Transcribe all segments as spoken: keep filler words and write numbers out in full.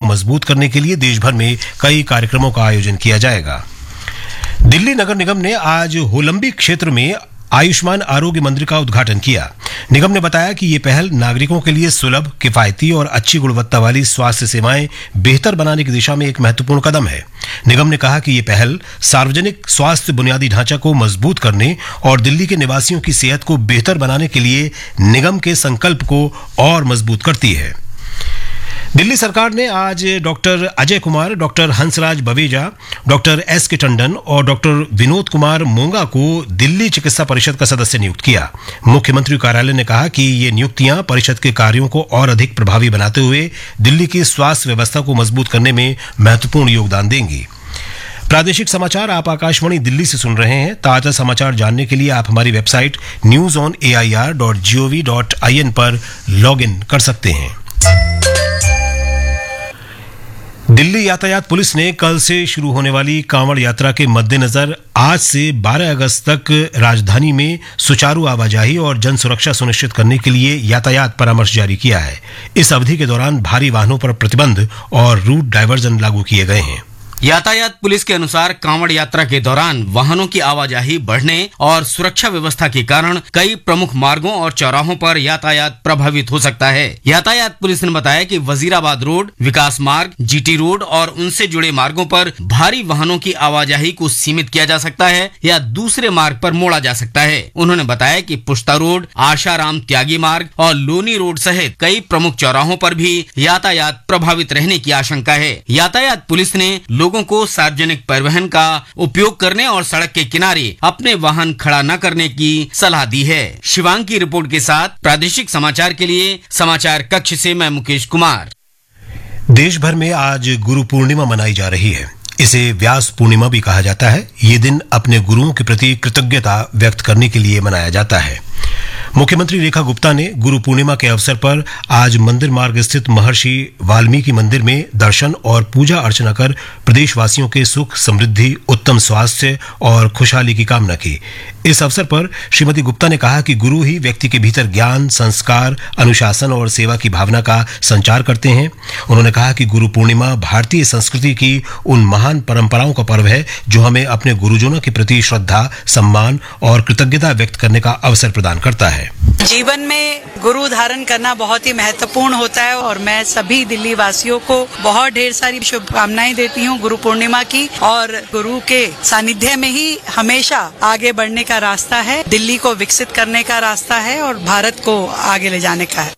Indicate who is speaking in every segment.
Speaker 1: मजबूत करने के लिए देश भर में कई कार्यक्रमों का आयोजन किया जाएगा। दिल्ली नगर निगम ने आज होलंबी क्षेत्र में आयुष्मान आरोग्य मंदिर का उद्घाटन किया। निगम ने बताया कि ये पहल नागरिकों के लिए सुलभ, किफायती और अच्छी गुणवत्ता वाली स्वास्थ्य सेवाएं बेहतर बनाने की दिशा में एक महत्वपूर्ण कदम है। निगम ने कहा कि ये पहल सार्वजनिक स्वास्थ्य बुनियादी ढांचा को मजबूत करने और दिल्ली के निवासियों की सेहत को बेहतर बनाने के लिए निगम के संकल्प को और मजबूत करती है। दिल्ली सरकार ने आज doctor Ajay Kumar, doctor Hansraj Baweja, doctor S के टंडन और डॉक्टर विनोद कुमार मोंगा को दिल्ली चिकित्सा परिषद का सदस्य नियुक्त किया। मुख्यमंत्री कार्यालय ने कहा कि ये नियुक्तियां परिषद के कार्यों को और अधिक प्रभावी बनाते हुए दिल्ली की स्वास्थ्य व्यवस्था को मजबूत करने में महत्वपूर्ण योगदान देंगी। प्रादेशिक समाचार आप आकाशवाणी दिल्ली से सुन रहे हैं। ताजा समाचार जानने के लिए आप हमारी website news on A I R dot G O V dot I N पर लॉग इन कर सकते हैं। दिल्ली यातायात पुलिस ने कल से शुरू होने वाली कांवड़ यात्रा के मद्देनजर आज से बारह अगस्त तक राजधानी में सुचारू आवाजाही और जन सुरक्षा सुनिश्चित करने के लिए यातायात परामर्श जारी किया है। इस अवधि के दौरान भारी वाहनों पर प्रतिबंध और रूट डायवर्जन लागू किए गए हैं।
Speaker 2: यातायात पुलिस के अनुसार कांवड़ यात्रा के दौरान वाहनों की आवाजाही बढ़ने और सुरक्षा व्यवस्था के कारण कई प्रमुख मार्गों और चौराहों पर यातायात प्रभावित हो सकता है। यातायात पुलिस ने बताया कि वजीराबाद रोड, विकास मार्ग, जीटी रोड और उनसे जुड़े मार्गों पर भारी वाहनों की आवाजाही को सीमित किया जा सकता है या दूसरे मार्ग पर मोड़ा जा सकता है। उन्होंने बताया कि पुश्ता रोड, आशाराम त्यागी मार्ग और लोनी रोड सहित कई प्रमुख चौराहों पर भी यातायात प्रभावित रहने की आशंका है। यातायात पुलिस ने लोगों को सार्वजनिक परिवहन का उपयोग करने और सड़क के किनारे अपने वाहन खड़ा न करने की सलाह दी है। शिवांग की रिपोर्ट के साथ प्रादेशिक समाचार के लिए समाचार कक्ष से मैं मुकेश कुमार।
Speaker 1: देश भर में आज गुरु पूर्णिमा मनाई जा रही है। इसे व्यास पूर्णिमा भी कहा जाता है। ये दिन अपने गुरुओं के प्रति कृतज्ञता व्यक्त करने के लिए मनाया जाता है। मुख्यमंत्री रेखा गुप्ता ने गुरु पूर्णिमा के अवसर पर आज मंदिर मार्ग स्थित महर्षि वाल्मीकि मंदिर में दर्शन और पूजा अर्चना कर प्रदेशवासियों के सुख, समृद्धि, उत्तम स्वास्थ्य और खुशहाली की कामना की। इस अवसर पर श्रीमती गुप्ता ने कहा कि गुरु ही व्यक्ति के भीतर ज्ञान, संस्कार, अनुशासन और सेवा की भावना का संचार करते हैं। उन्होंने कहा कि गुरु पूर्णिमा भारतीय संस्कृति की उन महान परंपराओं का पर्व है जो हमें अपने गुरुजनों के प्रति श्रद्धा, सम्मान और कृतज्ञता व्यक्त करने का अवसर प्रदान करता है।
Speaker 3: जीवन में गुरु धारण करना बहुत ही महत्वपूर्ण होता है और मैं सभी दिल्ली वासियों को बहुत ढेर सारी शुभकामनाएं देती हूं गुरु पूर्णिमा की। और गुरु के सानिध्य में ही हमेशा आगे बढ़ने का रास्ता है, दिल्ली को विकसित करने का रास्ता है और भारत को आगे ले जाने का है।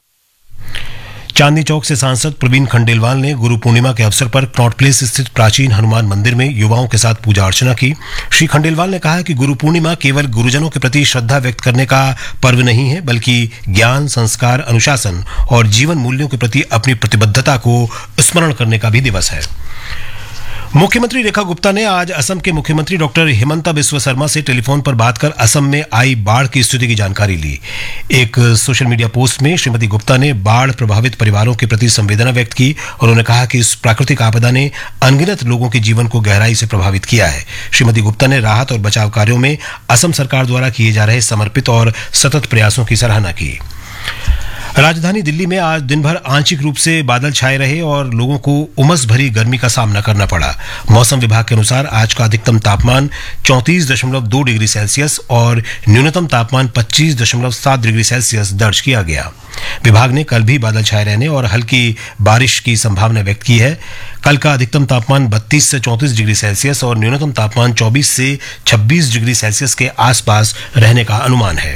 Speaker 1: चांदनी चौक से सांसद प्रवीण खंडेलवाल ने गुरु पूर्णिमा के अवसर पर कनॉट प्लेस स्थित प्राचीन हनुमान मंदिर में युवाओं के साथ पूजा अर्चना की। श्री खंडेलवाल ने कहा कि गुरु पूर्णिमा केवल गुरुजनों के प्रति श्रद्धा व्यक्त करने का पर्व नहीं है, बल्कि ज्ञान, संस्कार, अनुशासन और जीवन मूल्यों के प्रति अपनी प्रतिबद्धता को स्मरण करने का भी दिवस है। मुख्यमंत्री रेखा गुप्ता ने आज असम के मुख्यमंत्री डॉक्टर हिमंता बिस्वा शर्मा से टेलीफोन पर बात कर असम में आई बाढ़ की स्थिति की जानकारी ली। एक सोशल मीडिया पोस्ट में श्रीमती गुप्ता ने बाढ़ प्रभावित परिवारों के प्रति संवेदना व्यक्त की। उन्होंने कहा कि इस प्राकृतिक आपदा ने अनगिनत लोगों के जीवन को गहराई से प्रभावित किया है। श्रीमती गुप्ता ने राहत और बचाव कार्यों में असम सरकार द्वारा किए जा रहे समर्पित और सतत प्रयासों की सराहना की। राजधानी दिल्ली में आज दिन भर आंशिक रूप से बादल छाए रहे और लोगों को उमस भरी गर्मी का सामना करना पड़ा। मौसम विभाग के अनुसार आज का अधिकतम तापमान चौंतीस दशमलव दो डिग्री सेल्सियस और न्यूनतम तापमान पच्चीस दशमलव सात डिग्री सेल्सियस दर्ज किया गया। विभाग ने कल भी बादल छाए रहने और हल्की बारिश की संभावना व्यक्त की है। कल का अधिकतम तापमान बत्तीस से चौंतीस डिग्री सेल्सियस और न्यूनतम तापमान चौबीस से छब्बीस डिग्री सेल्सियस के आसपास रहने का अनुमान है।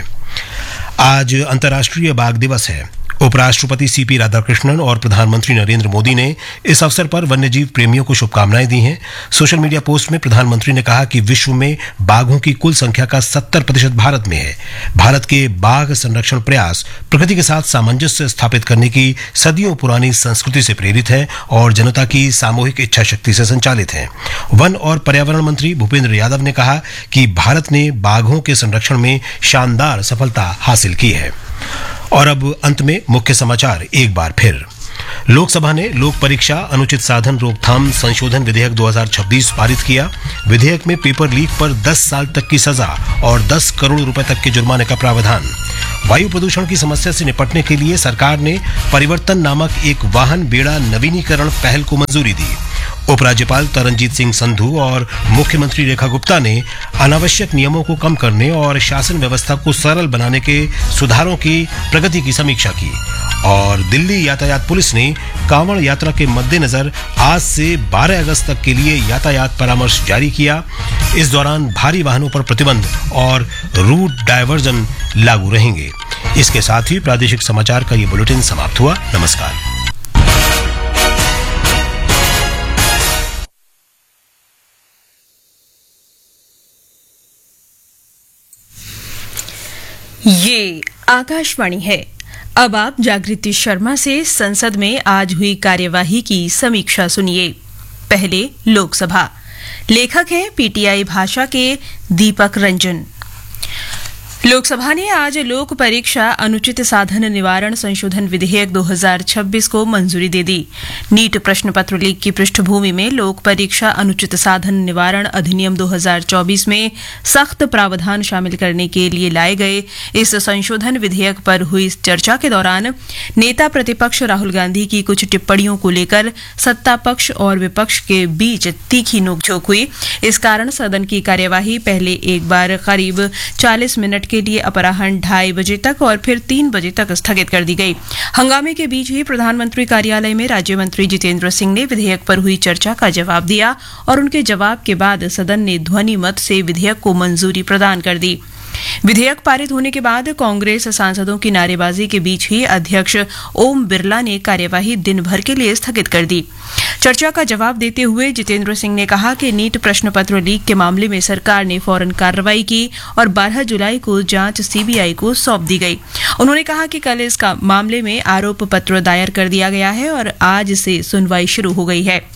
Speaker 1: आज अंतर्राष्ट्रीय बाघ दिवस है। उपराष्ट्रपति सीपी राधाकृष्णन और प्रधानमंत्री नरेंद्र मोदी ने इस अवसर पर वन्यजीव प्रेमियों को शुभकामनाएं दी हैं। सोशल मीडिया पोस्ट में प्रधानमंत्री ने कहा कि विश्व में बाघों की कुल संख्या का सत्तर प्रतिशत भारत में है। भारत के बाघ संरक्षण प्रयास प्रकृति के साथ सामंजस्य स्थापित करने की सदियों पुरानी संस्कृति से प्रेरित है और जनता की सामूहिक इच्छा शक्ति से संचालित है। वन और पर्यावरण मंत्री भूपेंद्र यादव ने कहा कि भारत ने बाघों के संरक्षण में शानदार सफलता हासिल की है। और अब अंत में मुख्य समाचार एक बार फिर। लोकसभा ने लोक परीक्षा अनुचित साधन रोकथाम संशोधन विधेयक दो हज़ार छब्बीस पारित किया। विधेयक में पेपर लीक पर दस साल तक की सजा और दस करोड़ रुपए तक के जुर्माने का प्रावधान। वायु प्रदूषण की समस्या से निपटने के लिए सरकार ने परिवर्तन नामक एक वाहन बेड़ा नवीनीकरण पहल को मंजूरी दी। उपराज्यपाल तरनजीत सिंह संधू और मुख्यमंत्री रेखा गुप्ता ने अनावश्यक नियमों को कम करने और शासन व्यवस्था को सरल बनाने के सुधारों की प्रगति की समीक्षा की। और दिल्ली यातायात पुलिस ने कांवड़ यात्रा के मद्देनजर आज से बारह अगस्त तक के लिए यातायात परामर्श जारी किया। इस दौरान भारी वाहनों पर प्रतिबंध और रूट डायवर्जन लागू रहेंगे। इसके साथ ही प्रादेशिक समाचार का ये बुलेटिन समाप्त हुआ। नमस्कार।
Speaker 4: ये आकाशवाणी है। अब आप जागृति शर्मा से संसद में आज हुई कार्यवाही की समीक्षा सुनिए। पहले लोकसभा। लेखक हैं पीटीआई भाषा के दीपक रंजन। लोकसभा ने आज लोक परीक्षा अनुचित साधन निवारण संशोधन विधेयक दो हज़ार छब्बीस को मंजूरी दे दी। नीट प्रश्न पत्र लीक की पृष्ठभूमि में लोक परीक्षा अनुचित साधन निवारण अधिनियम दो हज़ार चौबीस में सख्त प्रावधान शामिल करने के लिए लाए गए इस संशोधन विधेयक पर हुई चर्चा के दौरान नेता प्रतिपक्ष राहुल गांधी की कुछ टिप्पणियों को लेकर सत्ता पक्ष और विपक्ष के बीच तीखी नोकझोंक हुई। इस कारण सदन की कार्यवाही पहले एक बार करीब चालीस मिनट के लिए अपराह्न ढाई बजे तक और फिर तीन बजे तक स्थगित कर दी गई। हंगामे के बीच ही प्रधानमंत्री कार्यालय में राज्य मंत्री जितेंद्र सिंह ने विधेयक पर हुई चर्चा का जवाब दिया और उनके जवाब के बाद सदन ने ध्वनि मत से विधेयक को मंजूरी प्रदान कर दी। विधेयक पारित होने के बाद कांग्रेस सांसदों की नारेबाजी के बीच ही अध्यक्ष ओम बिरला ने कार्यवाही दिन भर के लिए स्थगित कर दी। चर्चा का जवाब देते हुए जितेंद्र सिंह ने कहा कि नीट प्रश्न पत्र लीक के मामले में सरकार ने फौरन कार्रवाई की और बारह जुलाई को जांच सीबीआई को सौंप दी गई। उन्होंने कहा कि कल इस मामले में आरोप पत्र दायर कर दिया गया है और आज से सुनवाई शुरू हो गई है।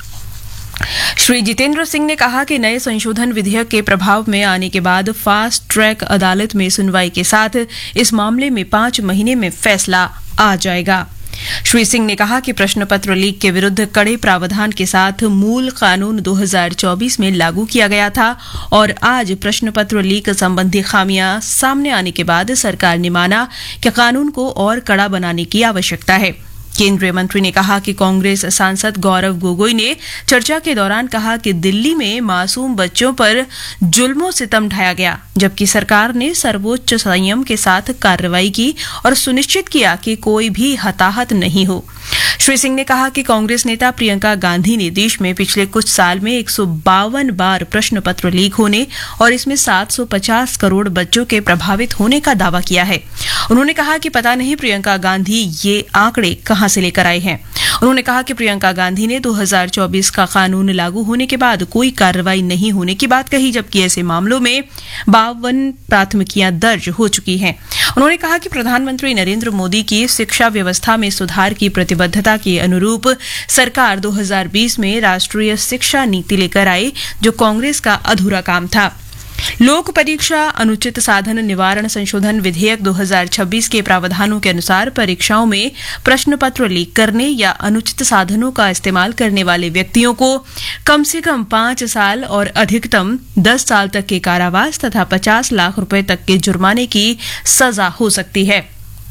Speaker 4: श्री जितेंद्र सिंह ने कहा कि नए संशोधन विधेयक के प्रभाव में आने के बाद फास्ट ट्रैक अदालत में सुनवाई के साथ इस मामले में पांच महीने में फैसला आ जाएगा। श्री सिंह ने कहा कि प्रश्न पत्र लीक के विरुद्ध कड़े प्रावधान के साथ मूल कानून दो हज़ार चौबीस में लागू किया गया था और आज प्रश्न पत्र लीक संबंधी खामियां सामने आने के बाद सरकार ने माना कि कानून को और कड़ा बनाने की आवश्यकता है। केंद्रीय मंत्री ने कहा कि कांग्रेस सांसद गौरव गोगोई ने चर्चा के दौरान कहा कि दिल्ली में मासूम बच्चों पर जुल्मों सितम ढाया गया, जबकि सरकार ने सर्वोच्च संयम के साथ कार्रवाई की और सुनिश्चित किया कि कोई भी हताहत नहीं हो। श्री सिंह ने कहा कि कांग्रेस नेता प्रियंका गांधी ने देश में पिछले कुछ साल में एक सौ बावन बार प्रश्न पत्र लीक होने और इसमें सात सौ पचास करोड़ बच्चों के प्रभावित होने का दावा किया है। उन्होंने कहा कि पता नहीं प्रियंका गांधी ये आंकड़े कहां से लेकर आए हैं। उन्होंने कहा कि प्रियंका गांधी ने दो हज़ार चौबीस का कानून लागू होने के बाद कोई कार्रवाई नहीं होने की बात कही, जबकि ऐसे मामलों में बावन प्राथमिकियां दर्ज हो चुकी हैं। उन्होंने कहा कि प्रधानमंत्री नरेंद्र मोदी की शिक्षा व्यवस्था में सुधार की प्रतिबद्धता के अनुरूप सरकार दो हज़ार बीस में राष्ट्रीय शिक्षा नीति लेकर आई, जो कांग्रेस का अधूरा काम था। लोक परीक्षा अनुचित साधन निवारण संशोधन विधेयक दो हज़ार छब्बीस के प्रावधानों के अनुसार परीक्षाओं में प्रश्न पत्र लीक करने या अनुचित साधनों का इस्तेमाल करने वाले व्यक्तियों को कम से कम पांच साल और अधिकतम दस साल तक के कारावास तथा पचास लाख रुपए तक के जुर्माने की सजा हो सकती है।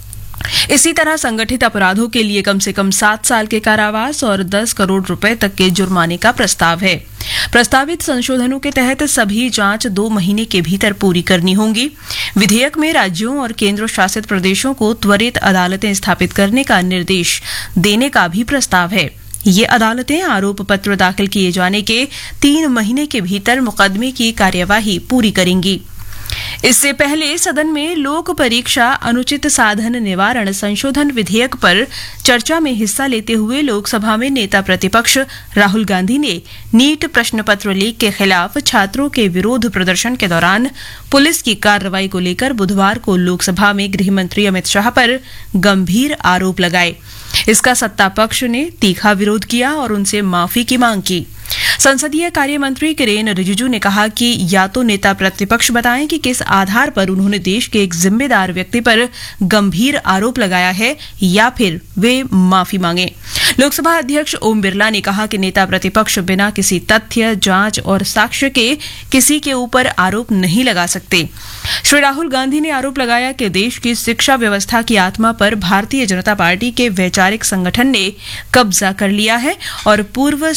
Speaker 4: इसी तरह संगठित अपराधों के लिए कम से कम सात साल के कारावास और दस करोड़ रुपए तक के जुर्माने का प्रस्ताव है। प्रस्तावित संशोधनों के तहत सभी जांच दो महीने के भीतर पूरी करनी होंगी। विधेयक में राज्यों और केंद्र शासित प्रदेशों को त्वरित अदालतें स्थापित करने का निर्देश देने का भी प्रस्ताव है। ये अदालतें आरोप पत्र दाखिल किए जाने के तीन महीने के भीतर मुकदमे की कार्यवाही पूरी करेंगी। इससे पहले सदन में लोक परीक्षा अनुचित साधन निवारण संशोधन विधेयक पर चर्चा में हिस्सा लेते हुए लोकसभा में नेता प्रतिपक्ष राहुल गांधी ने नीट प्रश्न पत्र लीक के खिलाफ छात्रों के विरोध प्रदर्शन के दौरान पुलिस की कार्रवाई को लेकर बुधवार को लोकसभा में गृह मंत्री अमित शाह पर गंभीर आरोप लगाए। इसका सत्ता पक्ष ने तीखा विरोध किया और उनसे माफी की मांग की। संसदीय कार्य मंत्री किरेन रिजिजू ने कहा कि या तो नेता प्रतिपक्ष बताएं कि किस आधार पर उन्होंने देश के एक जिम्मेदार व्यक्ति पर गंभीर आरोप लगाया है या फिर वे माफी मांगे। लोकसभा अध्यक्ष ओम बिरला ने कहा कि नेता प्रतिपक्ष बिना किसी तथ्य, जांच और साक्ष्य के किसी के ऊपर आरोप नहीं लगा सकते। श्री राहुल गांधी ने आरोप लगाया कि देश की शिक्षा व्यवस्था की आत्मा पर भारतीय जनता पार्टी के वैचारिक संगठन ने कब्जा कर लिया है और पूर्व